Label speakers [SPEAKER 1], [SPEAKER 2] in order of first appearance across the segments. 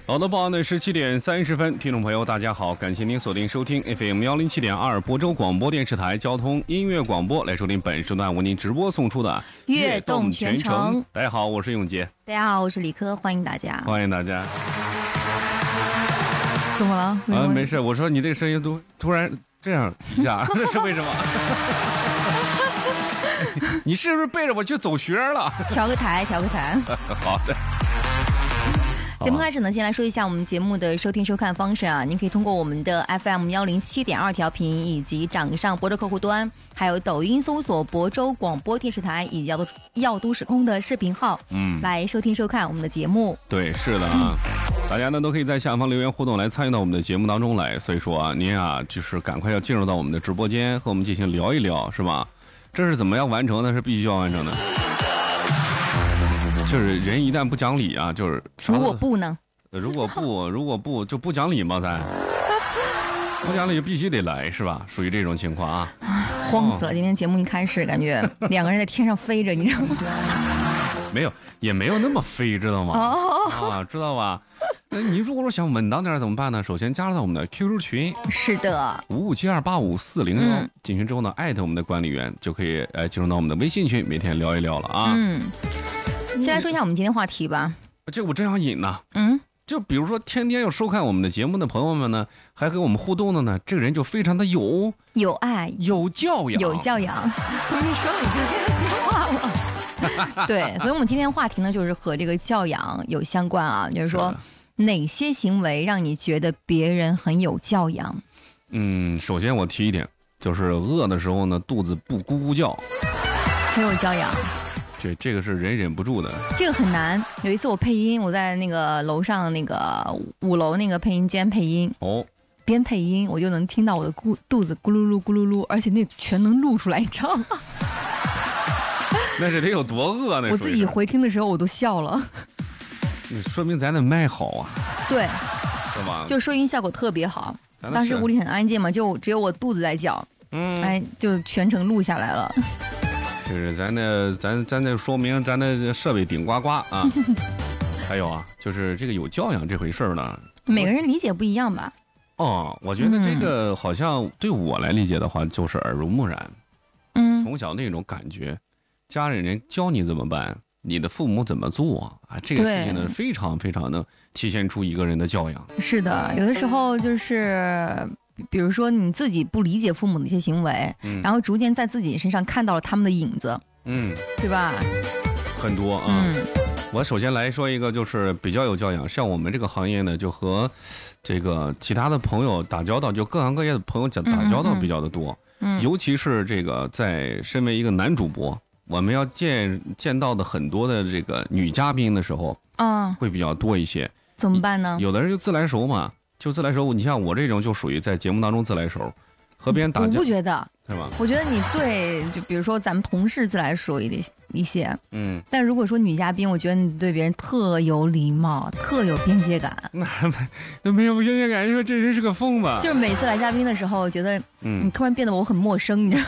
[SPEAKER 1] 好的，报案的17:30，听众朋友大家好，感谢您锁定收听 FM 107.2亳州广播电视台交通音乐广播，来收听本时段为您直播送出的
[SPEAKER 2] 悦动全程。
[SPEAKER 1] 大家好，我是永杰。
[SPEAKER 2] 大家好，我是李科，欢迎大家。
[SPEAKER 1] 欢迎大家。
[SPEAKER 2] 怎么了？
[SPEAKER 1] 没事，我说你这个声音突然这样一下，那是为什么？你是不是背着我去走穴了？
[SPEAKER 2] 调个台。
[SPEAKER 1] 好的。
[SPEAKER 2] 节目开始呢，先来说一下我们节目的收听收看方式啊。您可以通过我们的 FM 107.2调频，以及掌上亳州客户端，还有抖音搜索亳州广播电视台以及耀都时空的视频号，来收听收看我们的节目。
[SPEAKER 1] 对，是的啊。大家呢都可以在下方留言互动，来参与到我们的节目当中来。所以说啊，您啊就是赶快要进入到我们的直播间，和我们进行聊一聊，是吧？这是怎么样完成的？是必须要完成的。就是人一旦不讲理啊，就是
[SPEAKER 2] 如果不呢？
[SPEAKER 1] 如果不就不讲理嘛，咱不讲理就必须得来，是吧？属于这种情况啊。
[SPEAKER 2] 慌死了！今天节目一开始，感觉两个人在天上飞着，你知道吗？
[SPEAKER 1] 没有，也没有那么飞，知道吗？啊，知道吧？那你如果说想稳当点怎么办呢？首先加入到我们的 QQ 群，
[SPEAKER 2] 是的
[SPEAKER 1] ，557285401，进群之后呢，艾特我们的管理员就可以进入到我们的微信群，每天聊一聊了啊。
[SPEAKER 2] 先来说一下我们今天话题吧。
[SPEAKER 1] 这我真想引呢。就比如说天天要收看我们的节目的朋友们呢，还跟我们互动的呢，这个人就非常的有
[SPEAKER 2] 爱、
[SPEAKER 1] 有教养。
[SPEAKER 2] 你说你这些话了。对，所以我们今天话题呢，就是和这个教养有相关啊，就是说哪些行为让你觉得别人很有教养？
[SPEAKER 1] 首先我提一点，就是饿的时候呢，肚子不咕咕叫，
[SPEAKER 2] 很有教养。
[SPEAKER 1] 对，这个是人忍不住的，这
[SPEAKER 2] 个很难。有一次我配音，我在那个楼上那个5楼那个配音间配音，边配音我就能听到我的肚子咕噜噜咕噜噜，而且那全能录出来，你知道吗？
[SPEAKER 1] 那是得有多饿呢？
[SPEAKER 2] 我自己回听的时候我都笑了。
[SPEAKER 1] 说明咱的麦好啊。
[SPEAKER 2] 对，
[SPEAKER 1] 是吧？
[SPEAKER 2] 就收音效果特别好。当时屋里很安静嘛，就只有我肚子在叫，就全程录下来了。
[SPEAKER 1] 就是咱那说明咱的设备顶呱呱啊。还有啊，就是这个有教养这回事呢，
[SPEAKER 2] 每个人理解不一样吧？
[SPEAKER 1] 我觉得这个好像对我来理解的话，就是耳濡目染。从小那种感觉，家里人教你怎么办，你的父母怎么做啊？这个事情呢，非常非常能体现出一个人的教养。
[SPEAKER 2] 是的，有的时候就是。比如说你自己不理解父母的一些行为，然后逐渐在自己身上看到了他们的影子，对吧？
[SPEAKER 1] 很多啊。我首先来说一个，就是比较有教养。像我们这个行业呢，就和这个其他的朋友打交道，就各行各业的朋友打交道比较的多。尤其是这个在身为一个男主播，我们要见到的很多的这个女嘉宾的时候，会比较多一些。
[SPEAKER 2] 怎么办呢？
[SPEAKER 1] 有的人就自来熟嘛。就自来熟，你像我这种就属于在节目当中自来熟，和别人打架。我
[SPEAKER 2] 不觉得，
[SPEAKER 1] 是吧？
[SPEAKER 2] 我觉得你对，就比如说咱们同事自来熟一些，但如果说女嘉宾，我觉得你对别人特有礼貌，特有边界感。
[SPEAKER 1] 那没有边界感，说这人是个疯子。
[SPEAKER 2] 就是每次来嘉宾的时候，我觉得，你突然变得我很陌生，你知道吗？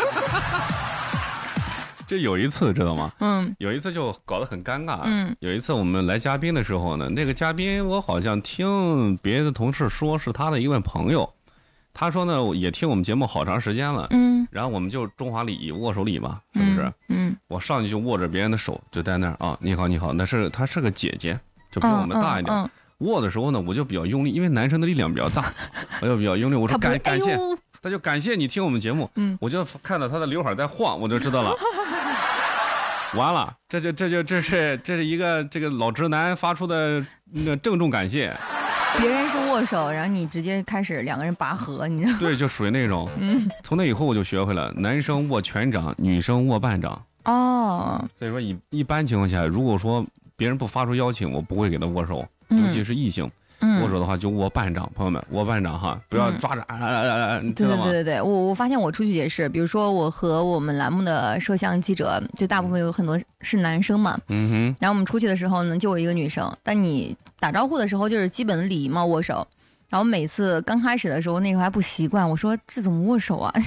[SPEAKER 1] 这有一次知道吗？有一次就搞得很尴尬。有一次我们来嘉宾的时候呢，那个嘉宾我好像听别的同事说是他的一位朋友，他说呢也听我们节目好长时间了。然后我们就中华礼仪握手礼嘛，是不是？我上去就握着别人的手，就在那儿啊，你好你好，她是个姐姐，就比我们大一点。握的时候呢，我就比较用力，因为男生的力量比较大，我就比较用力。我说感谢。他就感谢你听我们节目，我就看到他的刘海在晃，我就知道了。完了，这是一个这个老直男发出的郑重感谢。
[SPEAKER 2] 别人是握手，然后你直接开始两个人拔河，你知道吗？
[SPEAKER 1] 对，就属于那种。从那以后我就学会了，男生握拳掌，女生握半掌。所以说一般情况下，如果说别人不发出邀请，我不会给他握手，尤其是异性。握手的话就握半掌，朋友们握半掌哈，不要抓着你知道吗？
[SPEAKER 2] 对，我发现我出去也是，比如说我和我们栏目的摄像记者，就大部分有很多是男生嘛，然后我们出去的时候呢，就我一个女生，但你打招呼的时候就是基本的礼貌握手，然后每次刚开始的时候，那时候还不习惯，我说这怎么握手啊？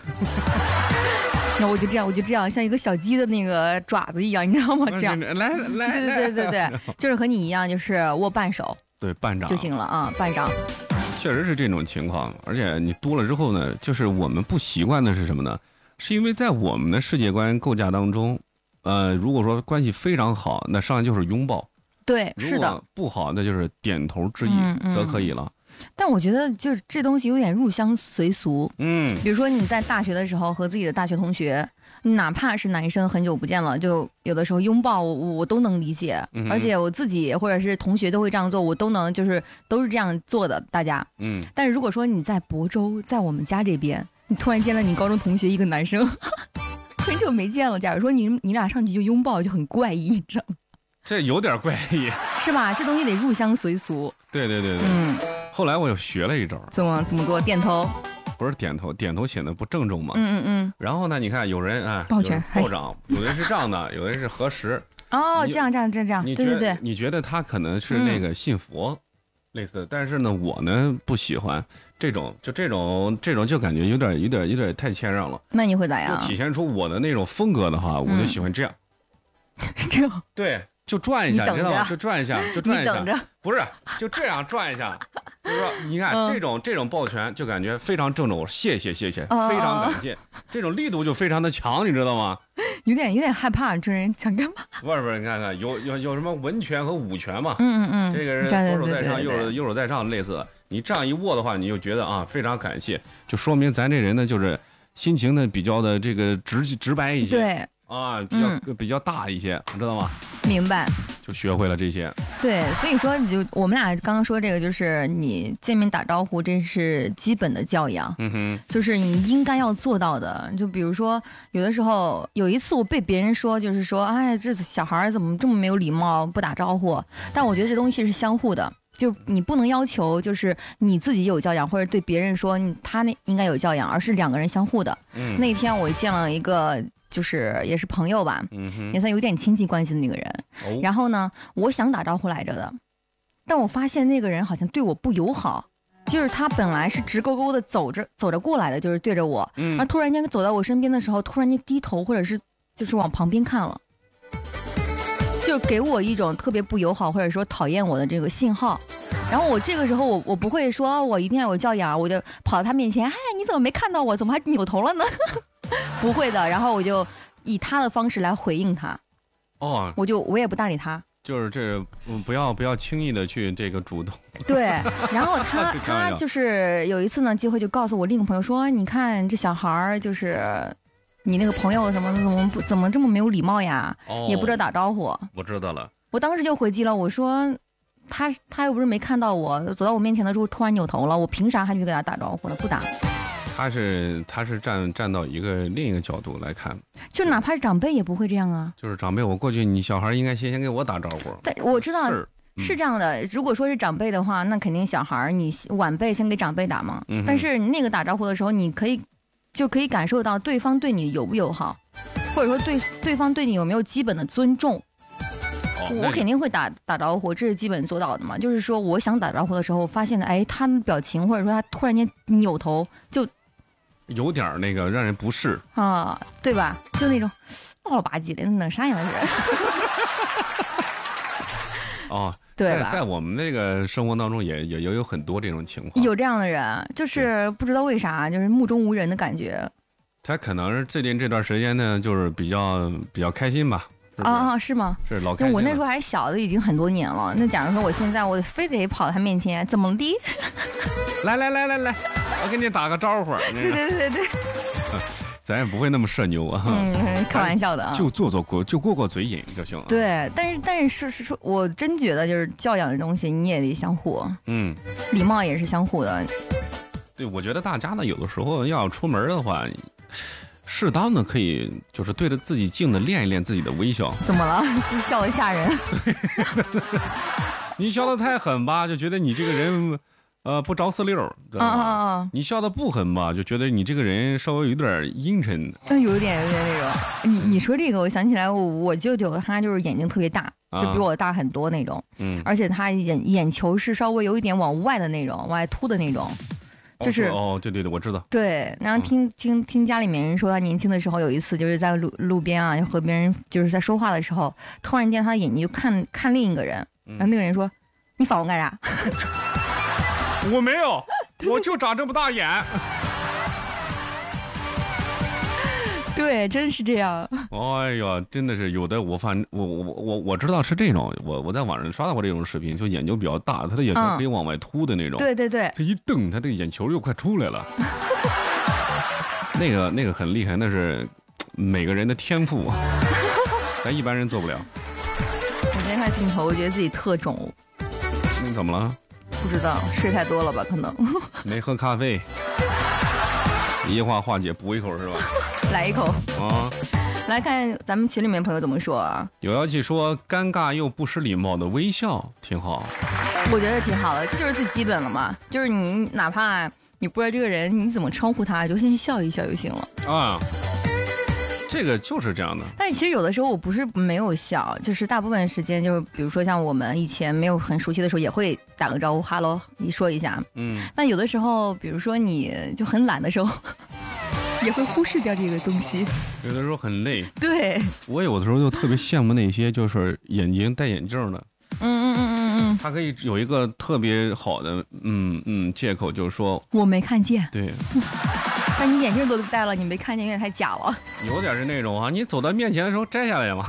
[SPEAKER 2] 然后我就这样，像一个小鸡的那个爪子一样，你知道吗？这样，
[SPEAKER 1] 来，
[SPEAKER 2] 对，就是和你一样，就是握半手。
[SPEAKER 1] 对，班长
[SPEAKER 2] 就行了啊，班长。
[SPEAKER 1] 确实是这种情况，而且你多了之后呢，就是我们不习惯的是什么呢？是因为在我们的世界观构架当中，如果说关系非常好，那上来就是拥抱。
[SPEAKER 2] 对，是的。
[SPEAKER 1] 如果不好，那就是点头之意则可以了。
[SPEAKER 2] 但我觉得就是这东西有点入乡随俗。比如说你在大学的时候和自己的大学同学，哪怕是男生很久不见了，就有的时候拥抱我都能理解，而且我自己或者是同学都会这样做，我都能就是都是这样做的，大家。但是如果说你在亳州，在我们家这边，你突然见了你高中同学一个男生，很久没见了，假如说你俩上去就拥抱，就很怪异，你知道吗？
[SPEAKER 1] 这有点怪异，是
[SPEAKER 2] 吧？这东西得入乡随俗。
[SPEAKER 1] 对。后来我又学了一招，
[SPEAKER 2] 怎么做？点头？
[SPEAKER 1] 不是点头，点头显得不郑重嘛。然后呢，你看有人
[SPEAKER 2] 抱拳
[SPEAKER 1] 抱掌，有人是这样的，有人是合十。
[SPEAKER 2] 哦，这样。对。
[SPEAKER 1] 你觉得他可能是那个信佛，类似的，但是呢，我呢不喜欢这种，就感觉有点太谦让了。
[SPEAKER 2] 那你会咋样？
[SPEAKER 1] 就体现出我的那种风格的话，我就喜欢这样。
[SPEAKER 2] 这样。
[SPEAKER 1] 对。就转一下，你知道吗？就转一下。
[SPEAKER 2] 你等着。
[SPEAKER 1] 不是，就这样转一下。就是说，你看这种抱拳，就感觉非常郑重，谢谢，非常感谢，这种力度就非常的强，你知道吗？
[SPEAKER 2] 有点害怕，这人想干嘛？
[SPEAKER 1] 不是，你看看有什么文拳和武拳嘛？这个人左手在上，右手在上，类似。你这样一握的话，你就觉得非常感谢，就说明咱这人呢，就是心情呢比较的这个直白一些。
[SPEAKER 2] 对。
[SPEAKER 1] 比较大一些，你知道吗？
[SPEAKER 2] 明白。
[SPEAKER 1] 就学会了这些。
[SPEAKER 2] 对，所以说我们俩刚刚说这个，就是你见面打招呼，这是基本的教养。就是你应该要做到的。就比如说，有的时候有一次我被别人说，就是说，哎，这小孩怎么这么没有礼貌，不打招呼？但我觉得这东西是相互的。就你不能要求就是你自己有教养，或者对别人说他那应该有教养，而是两个人相互的。那天我见了一个。就是也是朋友吧，也算有点亲戚关系的那个人。然后呢，我想打招呼来着的，但我发现那个人好像对我不友好，就是他本来是直勾勾的走着过来的，就是对着我，然后突然间走到我身边的时候，突然间低头，或者是就是往旁边看了，就给我一种特别不友好或者说讨厌我的这个信号。然后我这个时候我不会说我一定要有教养，我就跑到他面前，嗨，你怎么没看到我？怎么还扭头了呢？不会的，然后我就以他的方式来回应他。我也不搭理他。
[SPEAKER 1] 就是这不要轻易的去这个主动。
[SPEAKER 2] 对，然后他就是有一次呢，机会就告诉我另一个朋友说，你看这小孩儿就是你那个朋友什么怎么这么没有礼貌呀？也不知道打招呼。
[SPEAKER 1] 我知道了。我
[SPEAKER 2] 当时就回击了，我说他又不是没看到我，走到我面前的时候突然扭头了，我凭啥还去给他打招呼呢？不打。
[SPEAKER 1] 他是站到另一个角度来看，
[SPEAKER 2] 就哪怕是长辈也不会这样啊。
[SPEAKER 1] 就是长辈，我过去，你小孩应该先给我打招呼。
[SPEAKER 2] 对，我知道是这样的。如果说是长辈的话，那肯定小孩你晚辈先给长辈打嘛。但是那个打招呼的时候，你可以感受到对方对你友不友好，或者说对方对你有没有基本的尊重。我肯定会打招呼，这是基本做到的嘛。就是说，我想打招呼的时候，发现他的表情，或者说他突然间扭头就。
[SPEAKER 1] 有点那个让人不适
[SPEAKER 2] 啊，对吧？就那种闹了吧唧的，那啥样是？对吧？
[SPEAKER 1] 在我们那个生活当中也有很多这种情况。
[SPEAKER 2] 有这样的人，就是不知道为啥，就是目中无人的感觉。
[SPEAKER 1] 他可能是最近这段时间呢，就是比较开心吧。
[SPEAKER 2] 是吗？
[SPEAKER 1] 是老开心。
[SPEAKER 2] 我那时候还小的，已经很多年了。那假如说我现在我非得跑他面前，怎么的？
[SPEAKER 1] 来，我给你打个招呼。
[SPEAKER 2] 对。
[SPEAKER 1] 咱也不会那么社牛啊。
[SPEAKER 2] 开玩笑的啊。
[SPEAKER 1] 就过嘴瘾就行了。
[SPEAKER 2] 对，但是说，我真觉得就是教养的东西，你也得相互。礼貌也是相互的。
[SPEAKER 1] 对，我觉得大家呢，有的时候要出门的话。适当的可以就是对着自己镜子练一练自己的微笑。
[SPEAKER 2] 怎么了？笑得吓人。
[SPEAKER 1] 你笑得太狠吧，就觉得你这个人不着四溜，知道吗？你笑得不狠吧，就觉得你这个人稍微有点阴沉。
[SPEAKER 2] 有一点那种。你说这个，我想起来我舅舅他就是眼睛特别大，就比我大很多那种。而且他眼球是稍微有一点往外的那种，往外凸的那种。就是
[SPEAKER 1] 对，我知道。
[SPEAKER 2] 对，然后听家里面人说，他年轻的时候有一次就是在路边啊，和别人就是在说话的时候，突然间他的眼睛就看另一个人，然后那个人说：“ 你仿我干啥？
[SPEAKER 1] 我没有，我就长这么大眼。
[SPEAKER 2] 对，真是这样。
[SPEAKER 1] 哎呀，真的是有的，我知道是这种，我在网上刷到过这种视频，就眼球比较大，他的眼球可以往外凸的那种。
[SPEAKER 2] 对对对，
[SPEAKER 1] 他一瞪，他这个眼球就快出来了。那个很厉害，那是每个人的天赋，咱一般人做不了。
[SPEAKER 2] 我今天看镜头，我觉得自己特肿。
[SPEAKER 1] 你怎么了？
[SPEAKER 2] 不知道，睡太多了吧？可能。
[SPEAKER 1] 没喝咖啡。一话化解，补一口是吧？
[SPEAKER 2] 来一口
[SPEAKER 1] 啊！
[SPEAKER 2] 来看咱们群里面朋友怎么说啊？
[SPEAKER 1] 有妖气说尴尬又不失礼貌的微笑挺好，
[SPEAKER 2] 我觉得挺好的，这就是最基本了嘛。就是你哪怕你不知道这个人你怎么称呼他，就先笑一笑就行了
[SPEAKER 1] 啊。这个就是这样的。
[SPEAKER 2] 但其实有的时候我不是没有笑，就是大部分时间就是比如说像我们以前没有很熟悉的时候也会打个招呼哈喽你说一下，但有的时候比如说你就很懒的时候也会忽视掉这个东西，
[SPEAKER 1] 有的时候很累。
[SPEAKER 2] 对，
[SPEAKER 1] 我有的时候就特别羡慕那些就是眼睛戴眼镜的，他可以有一个特别好的借口，就是说
[SPEAKER 2] 我没看见。
[SPEAKER 1] 对。
[SPEAKER 2] 那你眼镜都戴了，你没看见，有点太假了。
[SPEAKER 1] 有点是那种啊，你走到面前的时候摘下来嘛。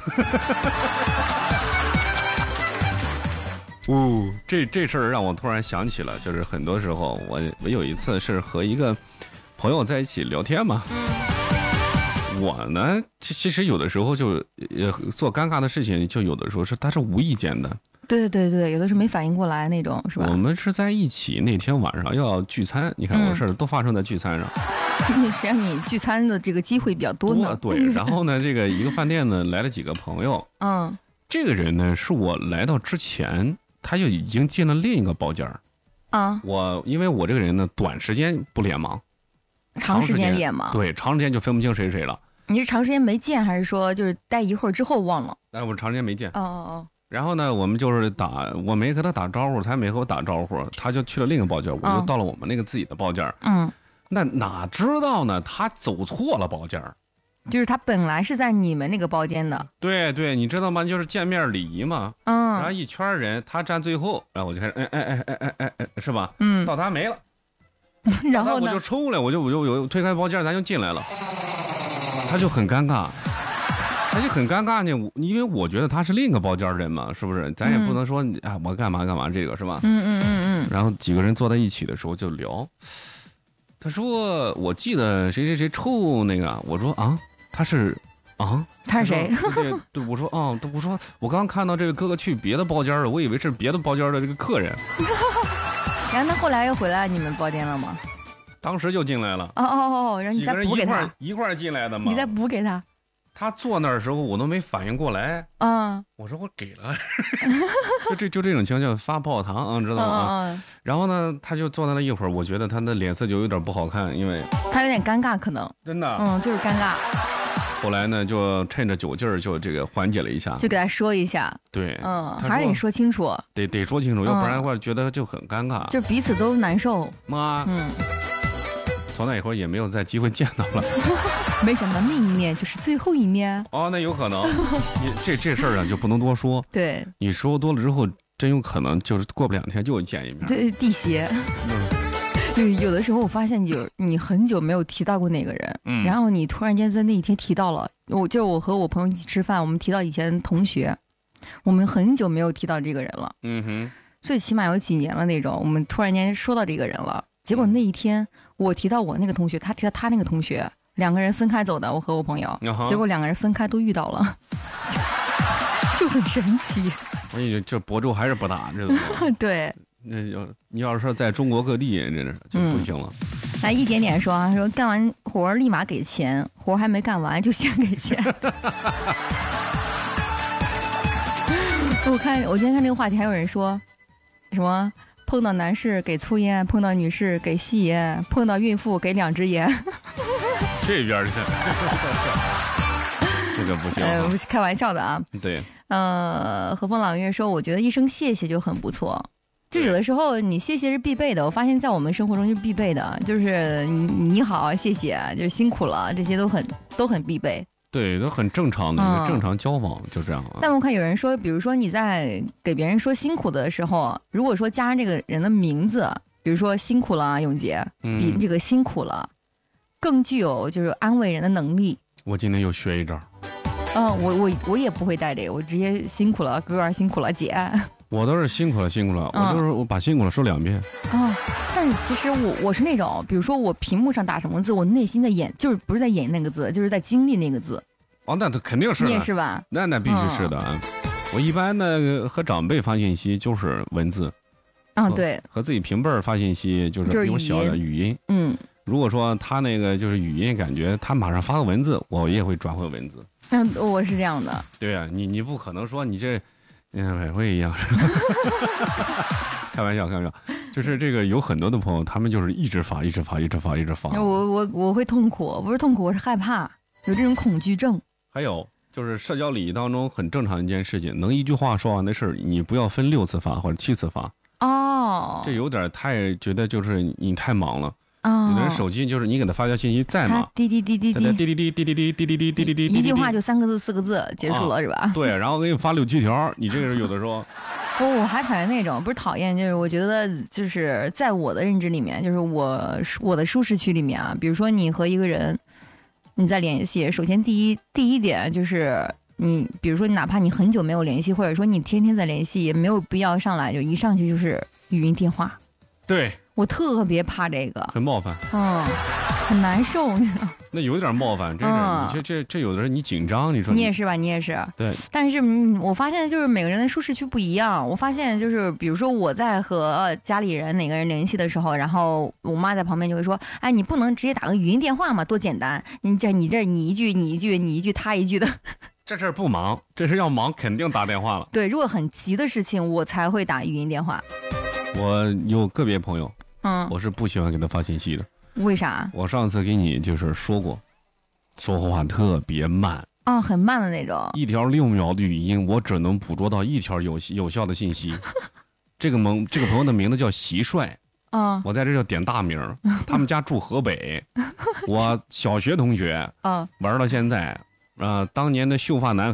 [SPEAKER 1] 这事儿让我突然想起了，就是很多时候我有一次是和一个朋友在一起聊天嘛。我呢，其实有的时候就做尴尬的事情，就有的时候他是无意间的。
[SPEAKER 2] 对对对，有的是没反应过来那种，是吧？
[SPEAKER 1] 我们是在一起那天晚上要聚餐，你看我事儿都发生在聚餐上。
[SPEAKER 2] 谁让你聚餐的这个机会比较多呢？
[SPEAKER 1] 对，然后呢，这个一个饭店呢来了几个朋友。这个人呢是我来到之前他就已经进了另一个包间儿。因为我这个人呢短时间不脸盲，
[SPEAKER 2] 长时间脸盲。
[SPEAKER 1] 对，长时间就分不清谁是谁了。
[SPEAKER 2] 你是长时间没见，还是说就是待一会儿之后忘了？
[SPEAKER 1] 我长时间没见。然后呢，我们就是我没和他打招呼，他没和我打招呼，他就去了另一个包间，我就到了我们那个自己的包间。那哪知道呢？他走错了包间，
[SPEAKER 2] 就是他本来是在你们那个包间的。
[SPEAKER 1] 对对，你知道吗？就是见面礼仪嘛。然后一圈人，他站最后，然后我就开始是吧？到他没了，
[SPEAKER 2] 然后呢？
[SPEAKER 1] 我就冲了，我就推开包间，咱就进来了，他就很尴尬。他就很尴尬呢，因为我觉得他是另一个包间人嘛，是不是？咱也不能说我干嘛这个是吧？然后几个人坐在一起的时候就聊，他说我记得谁臭那个，我说他是
[SPEAKER 2] 他是谁？
[SPEAKER 1] 对，我说我刚看到这个哥哥去别的包间了，我以为是别的包间的这个客人。
[SPEAKER 2] 然后他后来又回来你们包间了吗？
[SPEAKER 1] 当时就进来了。
[SPEAKER 2] 然后你再补给他，
[SPEAKER 1] 一块进来的嘛。
[SPEAKER 2] 你再补给他。
[SPEAKER 1] 他坐那儿的时候，我都没反应过来。我说我给了，就这种情况叫发泡糖，知道吗？然后呢，他就坐在那一会儿，我觉得他的脸色就有点不好看，因为
[SPEAKER 2] 他有点尴尬，可能
[SPEAKER 1] 真的，
[SPEAKER 2] 就是尴尬。
[SPEAKER 1] 后来呢，就趁着酒劲儿，就这个缓解了一下，
[SPEAKER 2] 就给他说一下。
[SPEAKER 1] 对，
[SPEAKER 2] 还是得说清楚，
[SPEAKER 1] 得说清楚，要不然的话觉得就很尴尬，
[SPEAKER 2] 就彼此都难受。
[SPEAKER 1] 从那以后也没有再机会见到了。
[SPEAKER 2] 没想到那一面就是最后一面。
[SPEAKER 1] 那有可能。这事儿就不能多说。
[SPEAKER 2] 对，
[SPEAKER 1] 你说多了之后，真有可能就是过不2天就见一面。
[SPEAKER 2] 对，地邪。有的时候我发现，你很久没有提到过那个人，然后你突然间在那一天提到了。我和我朋友一起吃饭，我们提到以前同学，我们很久没有提到这个人了。最起码有几年了那种，我们突然间说到这个人了。结果那一天，我提到我那个同学，他提到他那个同学，两个人分开走的，我和我朋友，结果两个人分开都遇到了，就很神奇。
[SPEAKER 1] 我以为这博州还是不大，知道吗？
[SPEAKER 2] 对，
[SPEAKER 1] 那你要是说在中国各地，真是就不行了。
[SPEAKER 2] 来一点点说，说干完活立马给钱，活还没干完就先给钱。我今天看这个话题，还有人说什么？碰到男士给粗烟，碰到女士给细烟，碰到孕妇给2支烟。
[SPEAKER 1] 这边去，这个不行。
[SPEAKER 2] 开玩笑的啊。
[SPEAKER 1] 对。
[SPEAKER 2] 和风朗月说，我觉得一声谢谢就很不错。就有的时候你谢谢是必备的，我发现在我们生活中就必备的，就是你好，谢谢，就是辛苦了，这些都很必备。
[SPEAKER 1] 对，都很正常的一个正常交往，就这样了。
[SPEAKER 2] 但我看有人说，比如说你在给别人说辛苦的时候，如果说加上这个人的名字，比如说辛苦了永杰，比这个辛苦了更具有就是安慰人的能力。
[SPEAKER 1] 我今天又学一招。
[SPEAKER 2] 我也不会带这个，我直接辛苦了哥，辛苦了姐。
[SPEAKER 1] 我都是辛苦了，我把辛苦了说2遍。
[SPEAKER 2] 但是其实我是那种，比如说我屏幕上打什么字，我内心在演，就是不是在演那个字，就是在经历那个字。
[SPEAKER 1] 那肯定是。
[SPEAKER 2] 你也是吧？
[SPEAKER 1] 那必须是的。我一般呢和长辈发信息就是文字。
[SPEAKER 2] 对。和
[SPEAKER 1] 自己平辈发信息就是有小的语音。如果说他那个就是语音，感觉他马上发个文字，我也会转回文字。
[SPEAKER 2] 我是这样的。
[SPEAKER 1] 对啊，你不可能说你这。我也一样，开玩笑，就是这个有很多的朋友，他们就是一直发。
[SPEAKER 2] 我会痛苦，不是痛苦，我是害怕，有这种恐惧症。
[SPEAKER 1] 还有就是社交礼仪当中很正常的一件事情，能一句话说完的事儿，你不要分6次发或者7次发。这有点太觉得就是你太忙了。有的人手机就是你给他发条信息再忙，
[SPEAKER 2] 滴滴滴滴滴滴滴滴滴滴滴滴滴滴，一句话就3个字4个字结束了是吧？
[SPEAKER 1] 对，然后给你发6、7条，你这个有的时候。
[SPEAKER 2] 我还讨厌那种，不是讨厌，就是我觉得就是在我的认知里面，就是我的舒适区里面啊，比如说你和一个人你在联系，首先第一点就是你，比如说哪怕你很久没有联系，或者说你天天在联系，也没有必要上来就一上去就是语音电话。
[SPEAKER 1] 对。
[SPEAKER 2] 我特别怕这个，
[SPEAKER 1] 很冒犯，
[SPEAKER 2] 很难受，你知道？
[SPEAKER 1] 那有点冒犯，真是，这有的人你紧张，你说
[SPEAKER 2] 你也是吧？你也是，
[SPEAKER 1] 对。
[SPEAKER 2] 但是我发现就是每个人的舒适区不一样。我发现就是，比如说我在和家里人哪个人联系的时候，然后我妈在旁边就会说：“哎，你不能直接打个语音电话嘛，多简单！你一句你一句你一句他一句的。”
[SPEAKER 1] 这事儿不忙，这事要忙肯定打电话了。
[SPEAKER 2] 对，如果很急的事情，我才会打语音电话。
[SPEAKER 1] 我有个别朋友。我是不喜欢给他发信息的。
[SPEAKER 2] 为啥？
[SPEAKER 1] 我上次给你就是说过，说话特别慢
[SPEAKER 2] 很慢的那种。
[SPEAKER 1] 1条6秒的语音，我只能捕捉到1条有效的信息。这个朋友的名字叫席帅。我在这叫点大名。他们家住河北，我小学同学。玩到现在，当年的秀发男。